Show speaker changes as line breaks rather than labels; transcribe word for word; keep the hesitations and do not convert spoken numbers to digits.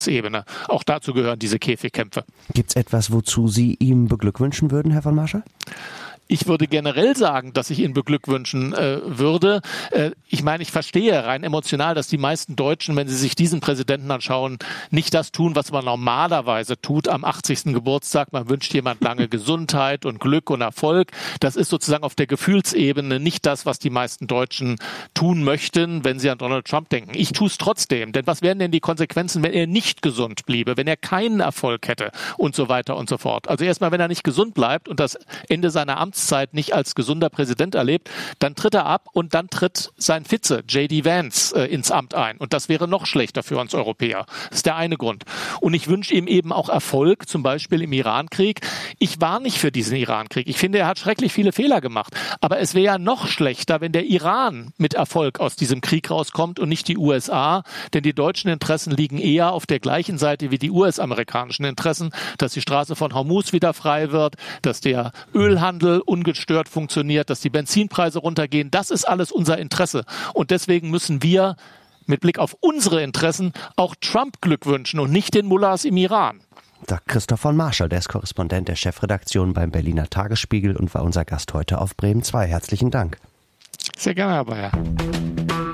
Ebene. Auch dazu gehören diese Käfigkämpfe.
Gibt es etwas, wozu Sie ihm beglückwünschen würden, Herr von Marschall?
Ich würde generell sagen, dass ich ihn beglückwünschen äh, würde. Äh, ich meine, ich verstehe rein emotional, dass die meisten Deutschen, wenn sie sich diesen Präsidenten anschauen, nicht das tun, was man normalerweise tut am achtzigsten Geburtstag. Man wünscht jemand lange Gesundheit und Glück und Erfolg. Das ist sozusagen auf der Gefühlsebene nicht das, was die meisten Deutschen tun möchten, wenn sie an Donald Trump denken. Ich tue es trotzdem. Denn was wären denn die Konsequenzen, wenn er nicht gesund bliebe, wenn er keinen Erfolg hätte und so weiter und so fort? Also erstmal, wenn er nicht gesund bleibt und das Ende seiner Amtszeit nicht als gesunder Präsident erlebt, dann tritt er ab und dann tritt sein Vize, J D Vance, äh, ins Amt ein. Und das wäre noch schlechter für uns Europäer. Das ist der eine Grund. Und ich wünsche ihm eben auch Erfolg, zum Beispiel im Irankrieg. Ich war nicht für diesen Irankrieg. Ich finde, er hat schrecklich viele Fehler gemacht. Aber es wäre ja noch schlechter, wenn der Iran mit Erfolg aus diesem Krieg rauskommt und nicht die U S A. Denn die deutschen Interessen liegen eher auf der gleichen Seite wie die U S-amerikanischen Interessen, dass die Straße von Hormuz wieder frei wird, dass der Ölhandel ungestört funktioniert, dass die Benzinpreise runtergehen. Das ist alles unser Interesse. Und deswegen müssen wir mit Blick auf unsere Interessen auch Trump Glück wünschen und nicht den Mullahs im Iran.
Sagt Christoph von Marschall, der ist Korrespondent der Chefredaktion beim Berliner Tagesspiegel und war unser Gast heute auf Bremen zwei. Herzlichen Dank.
Sehr gerne, Herr Bayer.